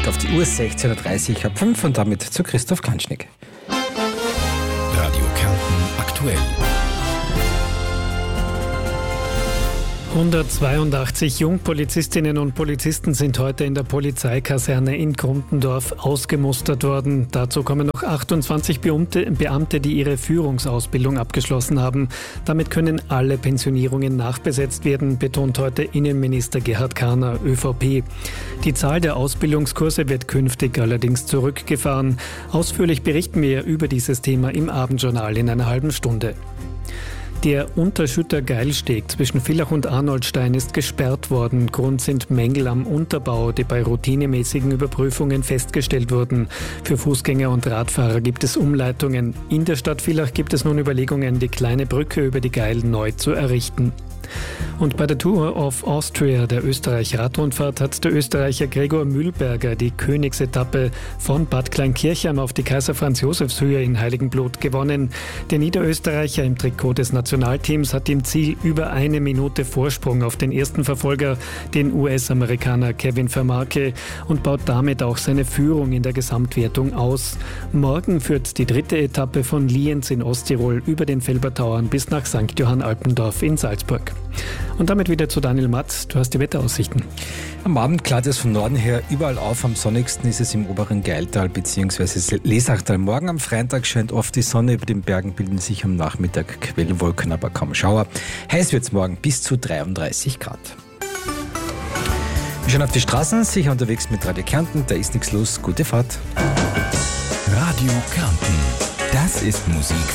schaut auf die Uhr 16.30 Uhr, ab 5 und damit zu Christoph Kantschnig. Radio Kärnten aktuell. 182 Jungpolizistinnen und Polizisten sind heute in der Polizeikaserne in Gruntendorf ausgemustert worden. Dazu kommen noch 28 Beamte, die ihre Führungsausbildung abgeschlossen haben. Damit können alle Pensionierungen nachbesetzt werden, betont heute Innenminister Gerhard Karner, ÖVP. Die Zahl der Ausbildungskurse wird künftig allerdings zurückgefahren. Ausführlich berichten wir über dieses Thema im Abendjournal in einer halben Stunde. Der Unterschütter Geilsteg zwischen Villach und Arnoldstein ist gesperrt worden. Grund sind Mängel am Unterbau, die bei routinemäßigen Überprüfungen festgestellt wurden. Für Fußgänger und Radfahrer gibt es Umleitungen. In der Stadt Villach gibt es nun Überlegungen, die kleine Brücke über die Geil neu zu errichten. Und bei der Tour of Austria, der Österreich-Radrundfahrt, hat der Österreicher Gregor Mühlberger die Königsetappe von Bad Kleinkirchheim auf die Kaiser-Franz-Josefs-Höhe in Heiligenblut gewonnen. Der Niederösterreicher im Trikot des Nationalteams hat im Ziel über 1 Minute Vorsprung auf den ersten Verfolger, den US-Amerikaner Kevin Vermarke, und baut damit auch seine Führung in der Gesamtwertung aus. Morgen führt die 3. Etappe von Lienz in Osttirol über den Felbertauern bis nach St. Johann Alpendorf in Salzburg. Und damit wieder zu Daniel Matt. Du hast die Wetteraussichten. Am Abend klart es von Norden her überall auf. Am sonnigsten ist es im oberen Geiltal bzw. Lesachtal. Morgen am Freitag scheint oft die Sonne. Über den Bergen bilden sich am Nachmittag Quellwolken, aber kaum Schauer. Heiß wird es morgen bis zu 33 Grad. Wir schauen auf die Straßen, sicher unterwegs mit Radio Kärnten. Da ist nichts los. Gute Fahrt. Radio Kärnten. Das ist Musik